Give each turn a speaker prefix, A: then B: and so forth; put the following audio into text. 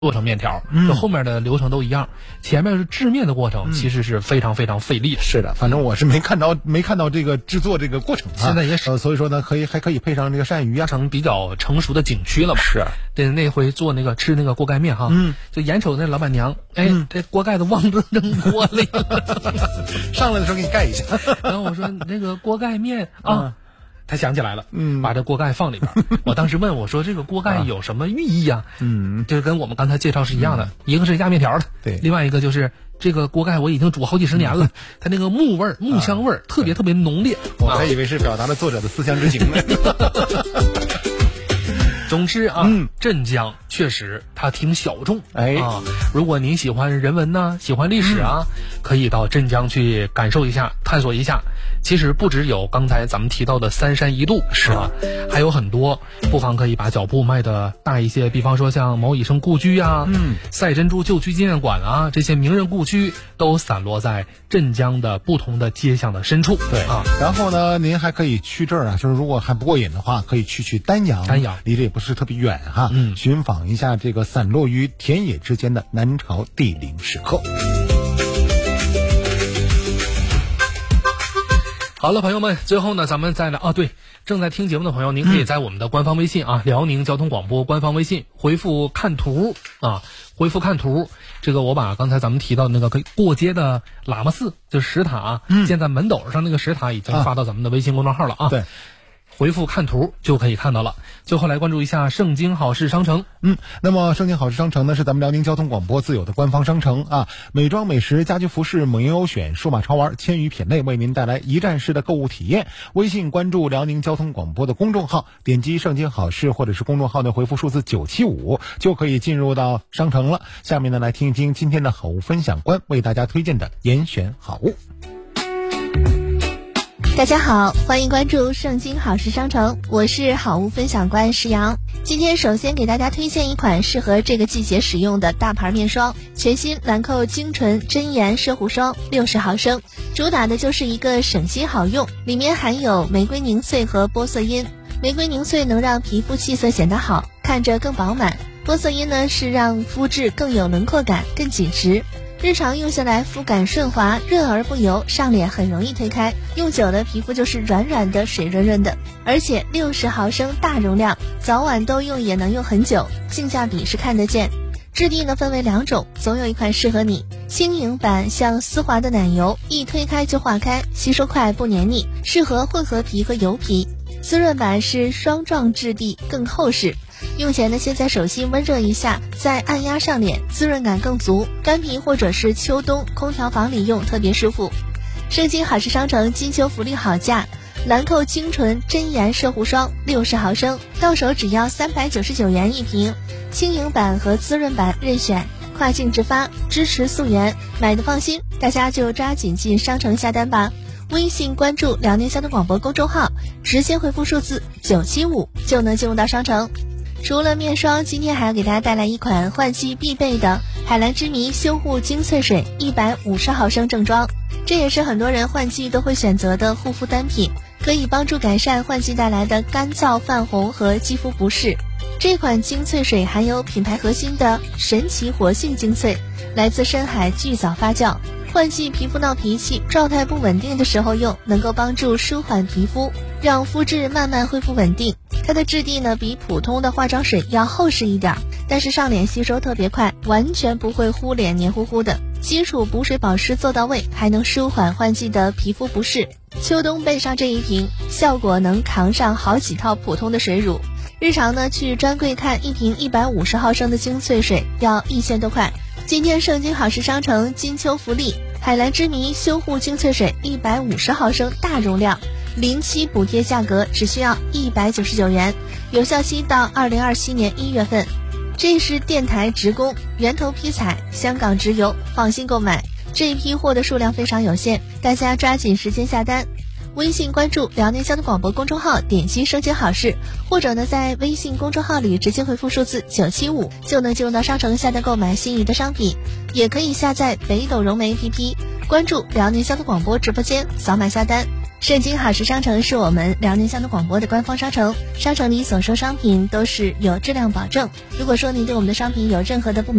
A: 做成面条，就后面的流程都一样。前面是制面的过程，其实是非常非常费力的。
B: 是的，反正我是没看到这个制作这个过程啊。
A: 现在也是，
B: 所以说呢，还可以配上这个鳝鱼啊，
A: 成比较成熟的景区了嘛。
B: 是，
A: 对，那回做那个吃那个锅盖面哈，就眼瞅那老板娘，这锅盖子忘扔锅里了，
B: 上来的时候给你盖一下。
A: 然后我说那个锅盖面啊。他想起来了，把这锅盖放里边。我当时问我说：“这个锅盖有什么寓意啊？”就是跟我们刚才介绍是一样的，一个是压面条的，
B: 对，
A: 另外一个就是这个锅盖我已经煮好几十年了，它那个木味儿、木香味儿特别特别浓烈。
B: 我还以为是表达了作者的思乡之情呢。
A: 总之啊，镇江确实它挺小众，如果您喜欢人文呢，喜欢历史啊，可以到镇江去感受一下，探索一下。其实不只有刚才咱们提到的三山一渡，是啊，还有很多，不妨可以把脚步迈的大一些，比方说像毛以生故居啊，赛珍珠旧区纪念馆啊，这些名人故居都散落在镇江的不同的街巷的深处。
B: 对啊，然后呢，您还可以去这儿啊，就是如果还不过瘾的话，可以去丹阳，离这也不是特别远哈，寻访一下这个散落于田野之间的南朝帝陵石刻。
A: 好了，朋友们，最后呢，咱们再来对，正在听节目的朋友，您可以在我们的官方微信辽宁交通广播官方微信回复看图回复看图。这个我把刚才咱们提到的那个过街的喇嘛寺，就是石塔建在门斗上那个石塔，已经发到咱们的微信公众号了啊。
B: 对。
A: 回复看图就可以看到了。最后来关注一下盛京好事商城。
B: 那么盛京好事商城呢，是咱们辽宁交通广播自有的官方商城啊，美妆美食、家居服饰、猛优选、数码潮玩、千余品类，为您带来一站式的购物体验。微信关注辽宁交通广播的公众号，点击盛京好事或者是公众号的回复数字975，就可以进入到商城了。下面呢，来听一听今天的好物分享官为大家推荐的严选好物。
C: 大家好，欢迎关注盛京好事商城，我是好物分享官石阳。今天首先给大家推荐一款适合这个季节使用的大牌面霜，全新兰蔻精纯真颜摄护霜60毫升，主打的就是一个省心好用，里面含有玫瑰凝萃和玻色因。玫瑰凝萃能让皮肤气色显得好，看着更饱满，玻色因呢是让肤质更有轮廓感，更紧实。日常用下来肤感顺滑，润而不油，上脸很容易推开，用久了皮肤就是软软的水润润的，而且60毫升大容量，早晚都用也能用很久，性价比是看得见。质地呢分为2种，总有一款适合你。轻盈版像丝滑的奶油，一推开就化开，吸收快不黏腻，适合混合皮和油皮。滋润版是霜状质地，更厚实，用前呢先在手心温热一下，再按压上脸，滋润感更足，干皮或者是秋冬空调房里用特别舒服。盛京好事商城金秋福利好价，兰蔻精纯真颜摄护霜60毫升，到手只要399元一瓶，轻盈版和滋润版任选，跨境直发，支持溯源，买的放心，大家就抓紧进商城下单吧。微信关注辽宁交通广播公众号，直接回复数字975就能进入到商城。除了面霜，今天还要给大家带来一款换季必备的海蓝之谜修护精粹水150毫升正装，这也是很多人换季都会选择的护肤单品，可以帮助改善换季带来的干燥泛红和肌肤不适。这款精粹水含有品牌核心的神奇活性精粹，来自深海巨藻发酵，换季皮肤闹脾气、状态不稳定的时候用，能够帮助舒缓皮肤，让肤质慢慢恢复稳定。它的质地呢比普通的化妆水要厚实一点，但是上脸吸收特别快，完全不会糊脸黏糊糊的，基础补水保湿做到位，还能舒缓换季的皮肤不适。秋冬备上这一瓶，效果能扛上好几套普通的水乳。日常呢去专柜看一瓶150毫升的精粹水要1000多块。今天盛京好事商城金秋福利，海蓝之谜修护精粹水150毫升大容量，零期补贴价格只需要199元，有效期到2027年1月份。这是电台直供，源头批采，香港直邮，放心购买。这一批货的数量非常有限，大家抓紧时间下单。微信关注辽宁交通广播公众号，点击盛京好事，或者呢在微信公众号里直接回复数字975就能进入到商城下单购买心仪的商品。也可以下载北斗融媒 APP， 关注辽宁交通广播直播间，扫码下单。 盛京好时商城是我们辽宁交通广播的官方商城，商城里所售商品都是有质量保证。如果说您对我们的商品有任何的不满